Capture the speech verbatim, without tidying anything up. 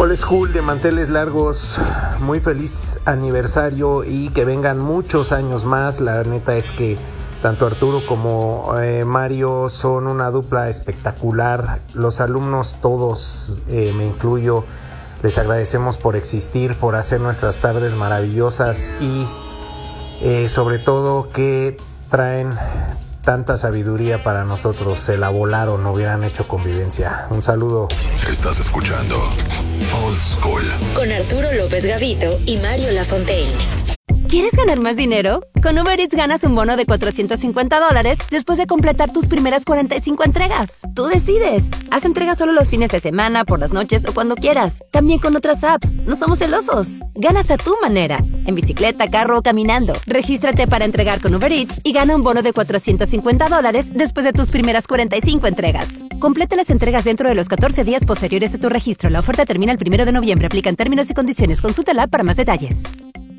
Hola School de manteles largos, muy feliz aniversario y que vengan muchos años más. La neta es que tanto Arturo como eh, Mario son una dupla espectacular. Los alumnos todos, eh, me incluyo, les agradecemos por existir, por hacer nuestras tardes maravillosas y eh, sobre todo que traen tanta sabiduría para nosotros. Se la volaron, no hubieran hecho convivencia. Un saludo. Estás escuchando Old School con Arturo López Gavito y Mario Lafontaine. ¿Quieres ganar más dinero? Con Uber Eats ganas un bono de cuatrocientos cincuenta dólares después de completar tus primeras cuarenta y cinco entregas. Tú decides. Haz entregas solo los fines de semana, por las noches o cuando quieras. También con otras apps. No somos celosos. Ganas a tu manera. En bicicleta, carro o caminando. Regístrate para entregar con Uber Eats y gana un bono de cuatrocientos cincuenta dólares después de tus primeras cuarenta y cinco entregas. Completa las entregas dentro de los catorce días posteriores a tu registro. La oferta termina el primero de noviembre. Aplican términos y condiciones. Consulta la app para más detalles.